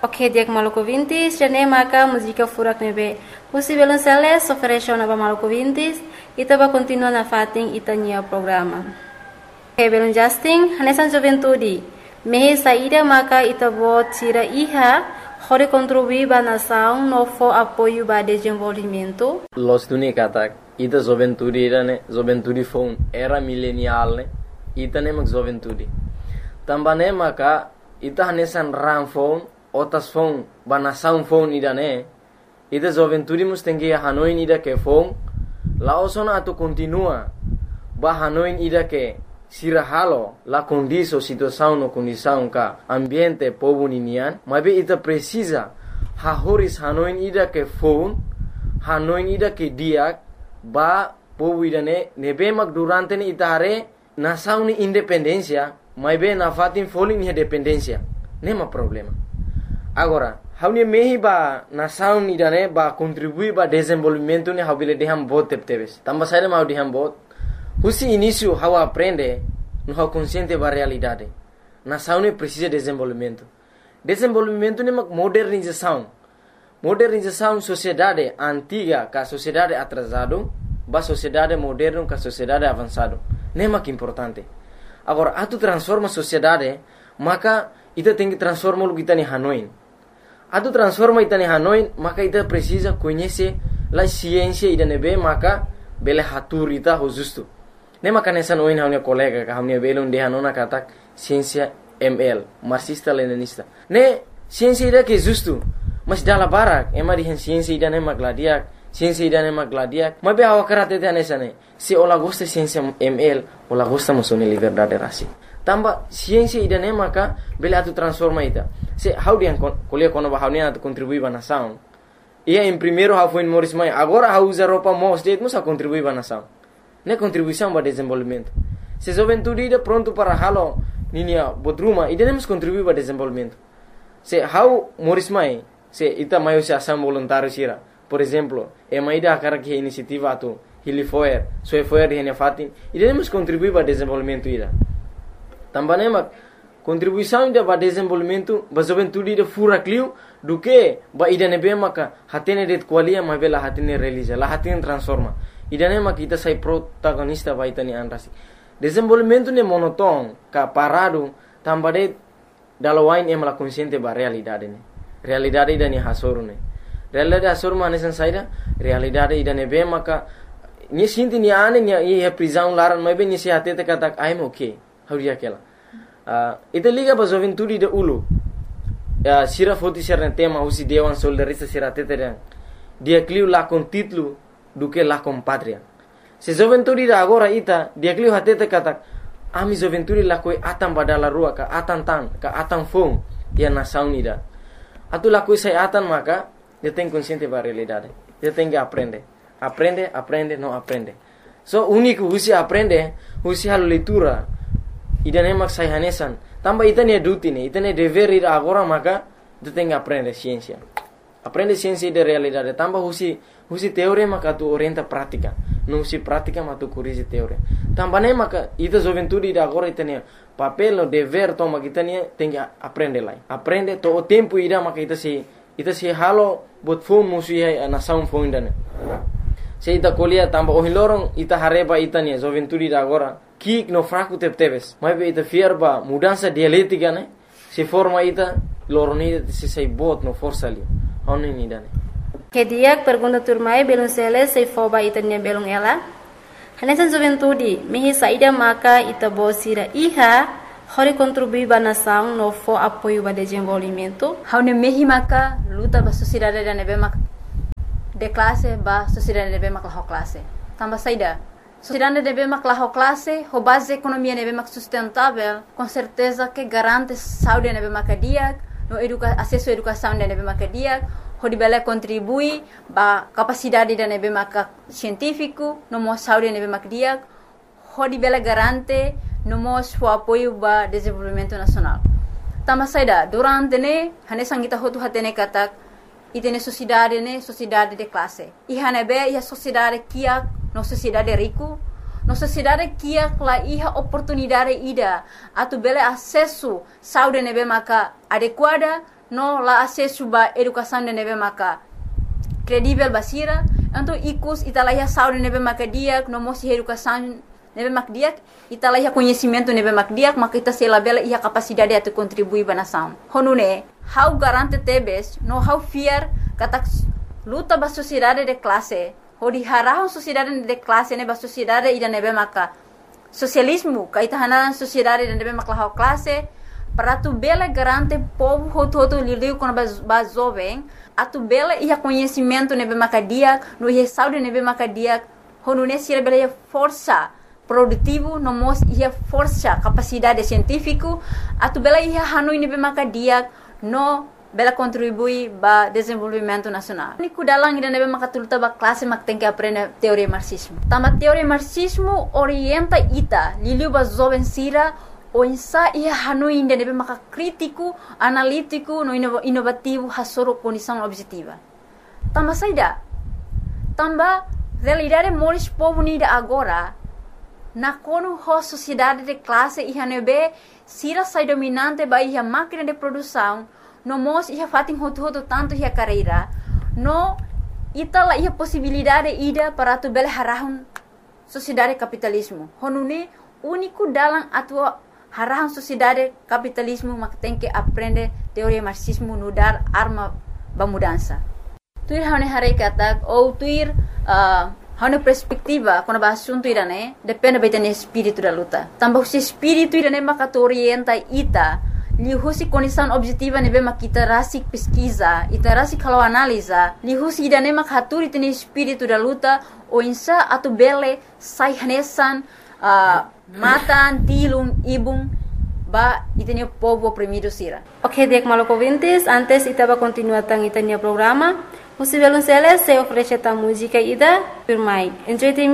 Ok, diak Maluku Vintis, jane maka música furak nebe. Husi belonceles ofereceu na Maluku Vintis, ita ba continua na fating ita nia programa. Ok, belon Justin, hanesan juventude. Mehe saída maka ita bo tira iha, hore contribuir ba nação no for apoio ba desenvolvimento. Los tuni katak, ita juventude phone era millennial ne, ita ne mak juventude. Tambane maka ita hanesan ram phone, otas phone, ba nação phone ida ne, ita juventude mus tengi Hanoi ida ke phone, laosona atu continua, ba Hanoi ida ke sirahalo la condição situação no condição ka ambiente povo ninian, mas ita precisa hahoris Hanoi ida ke phone, Hanoi ida ke diak, ba povo ida ne nebe mak durante ni ita hare nação ni independência, mas na fatin foling ni dependência, nema problema. Agora, haune mehi ba nação ida ne ba contribuir ba desenvolvimento ni habile deham bot tepteves. Tamba saída mau deham bot. Husi início how aprende, no how consciente ba realidade. Nação ne precisa de desenvolvimento. Desenvolvimento ne mak modernização. Modernização sociedade antiga ka sociedade atrasado, ba sociedade moderno ka sociedade avançado. Ne mak importante. Agora, atu transforma sociedade, maka ita tem que transformar o kita ni Hanoi. Atu transforma ita ni Hanoi, maka ita precisa conhecer la ciência ida nebe, maka bele hatur ita ho justo. Ne maka nessa noin haunia colega ka haunia belon de hanona katak ciência ML, marxista leninista. Ne ciência ida que justo, mas dala barak, ema di ciência ida ne magladiak, ciência ida ne magladiak. Mas be awakarate te nessa ne. Se ola gosta ciência ML, ola gosta musone liberdade rasi. Tamba ciência ida ne maka bele atu transforma ita. Se how dia kuliah kono ba haunia atu contribui ba nação. Ia em primeiro how foi em Morris Mai, agora how usa roupa mos de musa contribui ba nação. Ne contribuição ba desenvolvimento. Se juventude ida pronto para halo ninia bodruma, ida nemos contribui ba desenvolvimento. Se how Morris Mai, se ita maio se ação voluntário sira. Por exemplo, e maida akara que iniciativa atu Hilifoer, Soefoer de Fatin, ida nemos contribui ba desenvolvimento ida. Também mak contribuição ida ba desenvolvimento ba juventude ida fura clio do que ba ida nebe maka hatene det qualia ma bela hatene realiza la hatene transforma ida ne mak ita sai protagonista ba itani anrasi desenvolvimento ne monoton ka parado tambade dalawain em la consciente ba realidade ne realidade ida ni hasoru ne realidade hasoru ma nesan saida realidade ida nebe maka ni sinti ni ane ni e prisão laran ma be ni se hatete katak I'm okay hauria kela ita liga ba juventude de ulu sira foti sira tema usi dewan soldarista sira teteren dia clio la con título do que la com patria se juventude da agora ita dia clio hatete kata ami juventude la koi atam badala rua ka atam fong dia nação nida atu la koi sai atan maka dia tem consciente ba realidade dia tem que aprende não aprende so único usi aprende usi halo leitura ida nemak sai hanesan tamba ita ne duty ne ita ne dever ida agora maka tu tem que aprender ciência de realidade tamba husi teoria maka tu orienta prática não husi prática mas tu corrige teoria tamba ne maka ita juventude ida agora ita ne papel no dever toma kita ne tem que aprender lá aprende to o tempo ida maka ita se halo bot phone musi a nação phone dane se ita colia tamba o hilorong ita hareba ita ne juventude ida agora kik no fraco tepteves mas be ita fierba mudança dialética né se forma ita loroni se sai bot no força ali oni ni dane Que dia pergunta turmai belum sele se foba ita nia belum ela hanesan juventude mehi saída maka ita bosira iha hori contribuir ba nação no for apoio ba desenvolvimento haune mehi maka luta ba sociedade da nebe maka de classe ba sociedade nebe maka ho classe tamba saída sociedade nebe maka ho classe ho base economia nebe maka sustentável com certeza que garante saúde nebe maka dia no acesso à educação nebe maka dia ho dibele contribui ba capacidade da nebe maka científico no mo saúde nebe maka dia ho dibele garante no mo o apoio ba desenvolvimento nacional tamba saída durante ne hanesan kita hotu hatene katak itene sociedade de classe ihanebe ia sociedade kia no sociedade rico no sociedade kia la iha oportunidade ida atu bele acesso saúde nebe maka adequada no la acesso ba educação de nebe maka credível basira, então icus italaya saúde nebe maka diak, no mosi educação nebe mak diak, italaya conhecimento nebe mak diak, maka ita se labela ia capacidade de contribuir ba nação. Honune, how garante tebes, no how fear kata luta ba sociedade de classe, hodi harahon sociedade de classe ne ba sociedade ida nebe maka socialismo, kaita hanaran sociedade de nebe maka classe, para tu bela garante povo hoto liu quando ba jovem, a tu bela ia conhecimento nebe maka diak, no ia saúde nebe maka diak, honune sira bela ia força produtivo, no mos ia força capacidade científico, a tu bela ia hanui nebe maka diak, no bela contribui ba desenvolvimento nacional. Ni kudalang ida nebe maka tuluta ba classe mak tem que aprender teoria marxismo. Tama teoria marxismo orienta ita liu ba jovem sira o insa ia hanui ida nebe maka crítico, analítico, no inovativo hasoro condição objetiva. Tama saida. Tamba realidade moris povo nida agora na kono ho sociedade de classe ia nebe sira sai dominante ba ia máquina de produção no mos ia fatin hoto tanto ia carreira no itala ia possibilidade ida para tu bele harahun sociedade capitalismo honune único dalam atua harahun sociedade capitalismo mak tem que aprender teoria marxismo no dar arma ba mudança tuir hane hare katak ou tuir hana perspectiva quando ba assunto irane depende betane espírito da luta tambah se espírito irane maka orienta ita lihusi condição objetiva nebe makita rasik pesquisa ita rasik kalau analisa lihusi irane mak haturi tene espírito da luta o insa atu bele sai hanesan matan tilum ibung ba itene povo oprimido sira. Ok, dek maloko ouvintes, antes itaba continuar tang itania programa. Musivelunceles se oferece a música ida firmai. Entretenimento